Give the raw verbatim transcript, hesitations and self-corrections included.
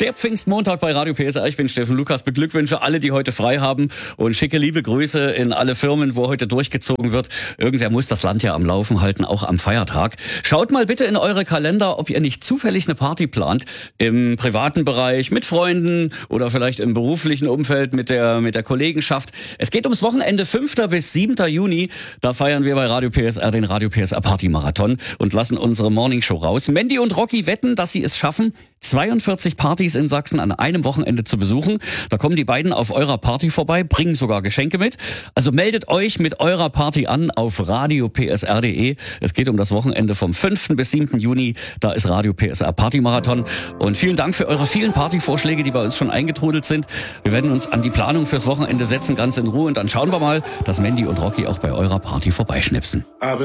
Der Pfingstmontag bei Radio P S R. Ich bin Steffen Lukas. Beglückwünsche alle, die heute frei haben und schicke liebe Grüße in alle Firmen, wo heute durchgezogen wird. Irgendwer muss das Land ja am Laufen halten, auch am Feiertag. Schaut mal bitte in eure Kalender, ob ihr nicht zufällig eine Party plant. Im privaten Bereich, mit Freunden oder vielleicht im beruflichen Umfeld mit der, mit der Kollegenschaft. Es geht ums Wochenende fünften bis siebten Juni. Da feiern wir bei Radio P S R den Radio P S R Party Marathon und lassen unsere Morningshow raus. Mandy und Rocky wetten, dass sie es schaffen, zweiundvierzig Partys in Sachsen an einem Wochenende zu besuchen. Da kommen die beiden auf eurer Party vorbei, bringen sogar Geschenke mit. Also meldet euch mit eurer Party an auf radio p s r punkt d e. Es geht um das Wochenende vom fünften bis siebten Juni. Da ist Radio P S R Party Marathon. Und vielen Dank für eure vielen Partyvorschläge, die bei uns schon eingetrudelt sind. Wir werden uns an die Planung fürs Wochenende setzen, ganz in Ruhe. Und dann schauen wir mal, dass Mandy und Rocky auch bei eurer Party vorbeischnipsen.